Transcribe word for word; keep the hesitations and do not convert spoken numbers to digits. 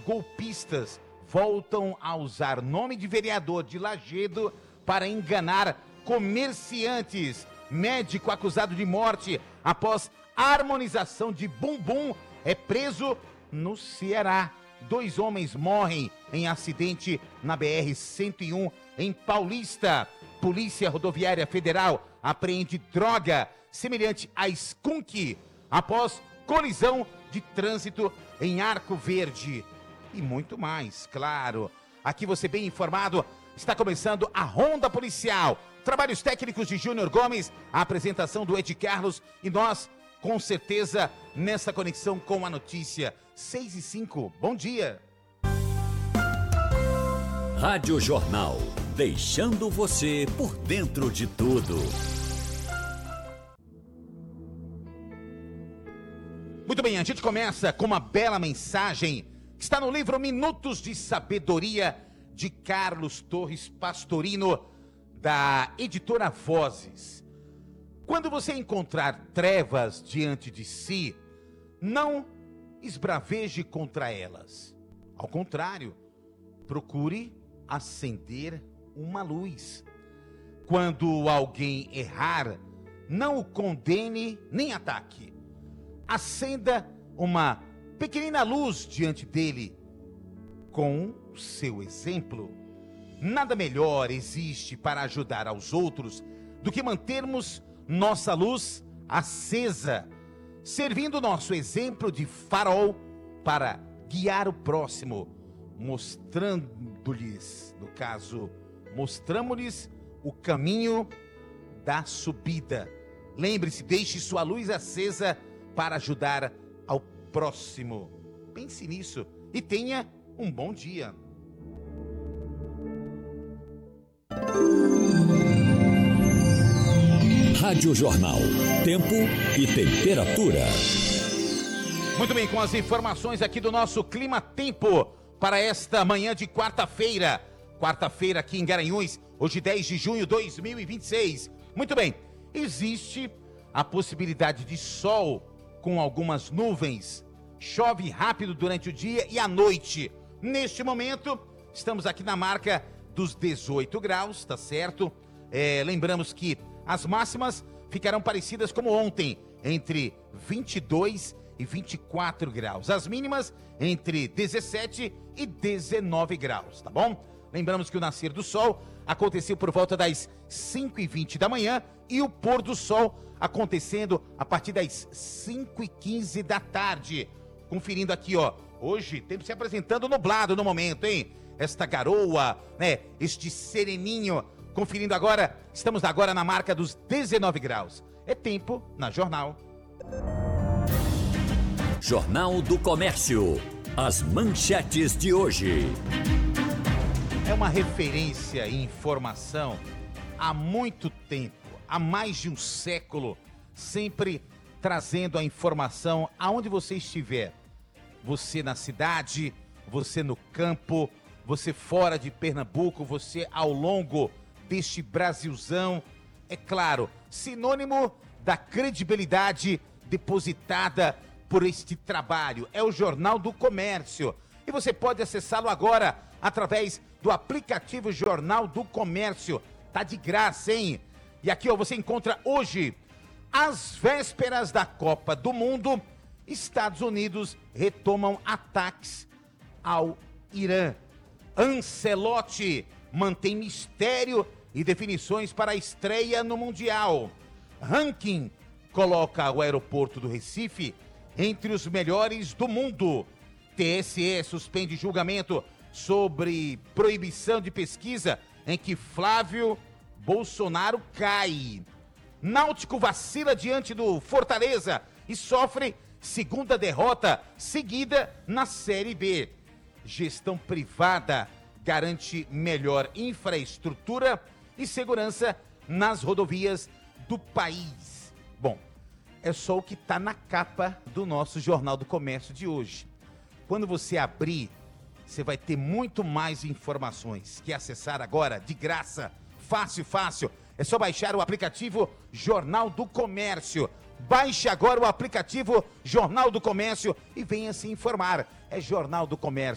golpistas voltam a usar nome de vereador de Lajedo para enganar comerciantes. Médico acusado de morte após harmonização de bumbum é preso no Ceará. Dois homens morrem em acidente na B R cento e um em Paulista. Polícia Rodoviária Federal apreende droga semelhante a skunk após colisão de trânsito em Arco Verde. E muito mais, claro. Aqui você bem informado, está começando a Ronda Policial. Trabalhos técnicos de Júnior Gomes, a apresentação do Ed Carlos e nós, com certeza, nessa conexão com a notícia. seis e cinco, bom dia. Rádio Jornal, deixando você por dentro de tudo. Muito bem, a gente começa com uma bela mensagem que está no livro Minutos de Sabedoria, de Carlos Torres Pastorino, da editora Vozes. Quando você encontrar trevas diante de si, não esbraveje contra elas. Ao contrário, procure acender uma luz. Quando alguém errar, não o condene nem ataque. Acenda uma pequenina luz diante dele. Com seu exemplo, nada melhor existe para ajudar aos outros do que mantermos nossa luz acesa, servindo nosso exemplo de farol para guiar o próximo, mostrando-lhes, no caso, mostramos-lhes o caminho da subida. Lembre-se, deixe sua luz acesa para ajudar ao próximo. Pense nisso e tenha um bom dia. Rádio Jornal, tempo e temperatura. Muito bem, com as informações aqui do nosso Clima Tempo para esta manhã de quarta-feira. Quarta-feira aqui em Garanhuns, hoje dez de junho de dois mil e vinte e seis. Muito bem, existe a possibilidade de sol com algumas nuvens. Chove rápido durante o dia e à noite. Neste momento, estamos aqui na marca dos dezoito graus, tá certo? É, lembramos que as máximas ficarão parecidas como ontem, entre vinte e dois e vinte e quatro graus. As mínimas entre dezessete e dezenove graus, tá bom? Lembramos que o nascer do sol aconteceu por volta das cinco e vinte da manhã e o pôr do sol acontecendo a partir das cinco e quinze da tarde. Conferindo aqui, ó, hoje tempo se apresentando nublado no momento, hein? Esta garoa, né? Este sereninho. Conferindo agora, estamos agora na marca dos dezenove graus. É tempo na Jornal. Jornal do Comércio. As manchetes de hoje. É uma referência e informação há muito tempo, há mais de um século, sempre trazendo a informação aonde você estiver. Você na cidade, você no campo, você fora de Pernambuco, você ao longo deste Brasilzão. É claro, sinônimo da credibilidade depositada por este trabalho. É o Jornal do Comércio. E você pode acessá-lo agora através do aplicativo Jornal do Comércio. Tá de graça, hein? E aqui, ó, você encontra hoje, às vésperas da Copa do Mundo, Estados Unidos retomam ataques ao Irã. Ancelotti mantém mistério e definições para a estreia no Mundial. Ranking coloca o aeroporto do Recife entre os melhores do mundo. T S E suspende julgamento sobre proibição de pesquisa em que Flávio Bolsonaro cai. Náutico vacila diante do Fortaleza e sofre segunda derrota seguida na Série B. Gestão privada garante melhor infraestrutura e segurança nas rodovias do país. Bom, é só o que está na capa do nosso Jornal do Comércio de hoje. Quando você abrir, você vai ter muito mais informações que acessar agora de graça, fácil, fácil. É só baixar o aplicativo Jornal do Comércio. Baixe agora o aplicativo Jornal do Comércio e venha se informar. É Jornal do Comércio.